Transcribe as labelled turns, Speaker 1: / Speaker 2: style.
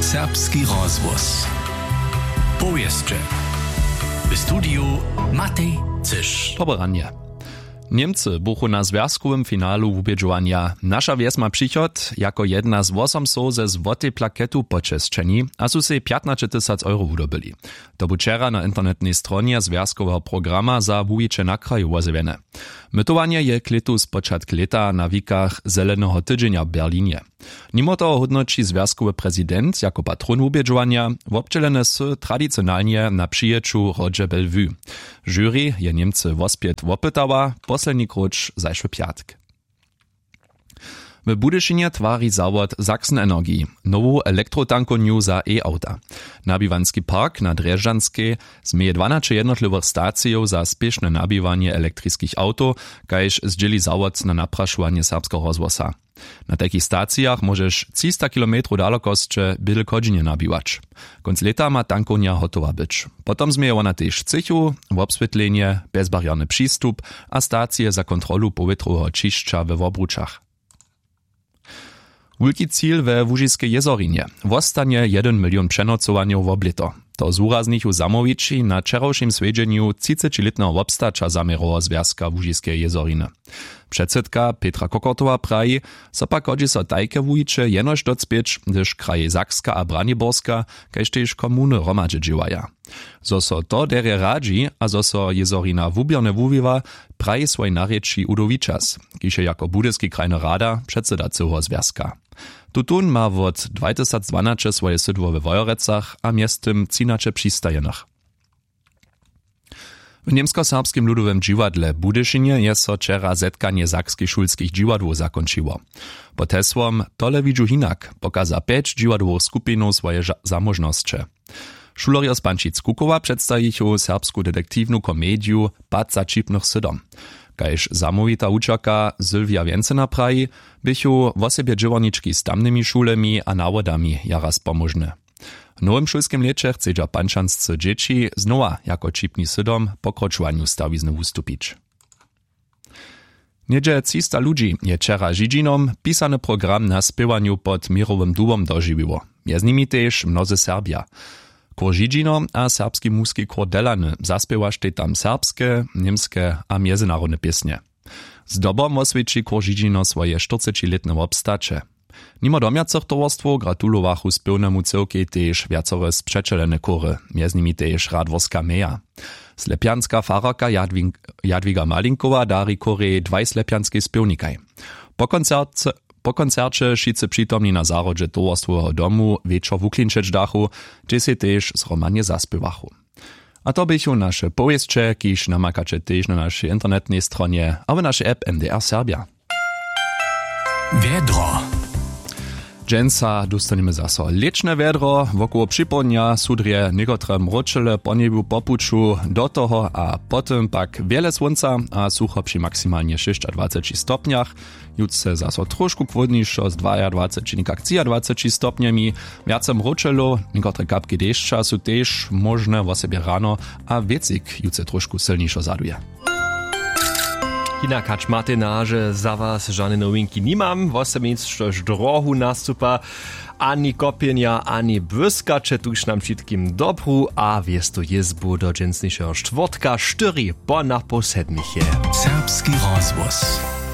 Speaker 1: Serbski rozhłos. Powieszcze. W studiu Matej Cysz.
Speaker 2: Poberanie. Niemcy buchu na związkowym finalu wubědžovanja Nasza wjes ma přichod jako jedna z 800 ze złotej plaketu počesčení a su se 15 000 € wudobili. To bu wczera na internetnej stronie związkowego programa za wujicze na kraju wozewene. Mytowanie je kletu z początk leta na wikach Zelenego tydzienia w Berlinie. Mimo toho hodnoči związkowy prezydent jako patron wubědžovanja wobčelene s tradicjonalnie na przyjeczu Roger Bellevue. Jury je Niemcy wospiet wopytała poslední kruč zajšły piatk. W Budyšinie tvari zawod Sachsen Energie nową elektrotankonju za e-auta. Nabiwanski park na Drežanskej zmieje 12 jednotliwych stacjów za spieszne nabiwanie elektrickich auto, kajż zdzieli zawod na napraszowanie serbskiego rozwosa. Na takich stacjach możesz 300 km dalekosće bydl godzinie nabiwać. Konc leta ma tankonia hotowa być. Potom zmieje ona też cychu, obswietlenie, bezbarierny przystup a stacje za kontrolu powietrowego czyszcza we Wobruczach. Wielki cíl we Łužiskej jezorinie. Wostanie 1 milion přenocowaniów w oblito. To zúraznichu zamowiči na wczorajszym svedźeniu 30-letnego obstacza zamierowo związka Łužiskej jezoriny. Předsedka Petra Kokortowa praji, so pak hodzi so tajke wujiče jenož docpieć, gdyż kraje Sakska a Braniborska, kaž tež komuny hromadźe džiwaja. Zo so to derje radzi, a zo so jezorina wubjerne wuwiwa, praji swoj narječi Udovičas, kiž je jako budyski krajny rada předseda cyho związka. Tutun ma wot 2012 swoje sydło we Wojorecach, a miestem cinacze przystajenach. W niemsko-serbskim ludowym džiwadle Budyšinie je so wczera zetkanie sakskich szulskich džiwadłów zakończyło. Pod hesłom Tole widzu hinak pokaza 5 džiwadłowych skupinów swoje zamożnosće. Šulerjo z Pančic Kukowa przedstawichu serbsku detektywną komediu Pad za čipnych sydom. Kajž zamówita učaka Sylwia Więcena praji, bychu w osobie džiwornički z tamnymi szulemi a nawodami jaraz pomożne. W nowym szulskim lecie chcedźa pančanscy dzieci znowa jako čipni sydom pokročovanju stawizny wustupić. Niedzie 300 ludzi je wczera Židžinom pisany program na spěwanju pod Mirowym dubom dožiwiło. Je z nimi też mnozy Serbia. Kor Židžino a serbski muski kor Delany zaspěwašte tam serbske, niemskie a międzynarodne piesnie. Z dobom osvědčí kor Židžino swoje 40-letne obstacze. Mimo domiacych towarstwo gratulowachu spěwnemu cyrkej tež viacore spřečelene kory, między nimi tež Radworska meja. Slepianska fararka Jadwiga Malinkowa dari korej 2 slepianskej spěwnikaj. Po koncercie wszyscy przytomni na zarodzie towarstwowego domu wieczor w Uklinčeć dachu, gdzie się też zromanie zaspěwachu. A to bychu nasze powieszcze, kiż namakacie też na naszej internetnej stronie, a w naszej app NDR Serbia.
Speaker 1: Wiedro.
Speaker 2: Džensa dostaneme zaso lečne vedro, wokoło przypomnia sudrje niekotre mročele po niebu popuču, do toho a potem pak wiele słońca a sucho przy maksymalnie 26 stopniach. Jutce zaso troszkę chłodniejszo z 22 do 23 stopniami. Wiace mročelo, niekotre kapki deszcza su też możne w osobie rano, a wiecik jutce troszkę silniejszo zaduje.
Speaker 3: Hinak hač Martina, že za vás žádné novinky nemám, vlastne štož drohu nastupa, ani kopienia, ani błyskacze, tuż nam všetkým dobru a wiestu jezbu do dżensniejszego czwartka, 4 po na posedmiche.
Speaker 1: Serbski rozhłos.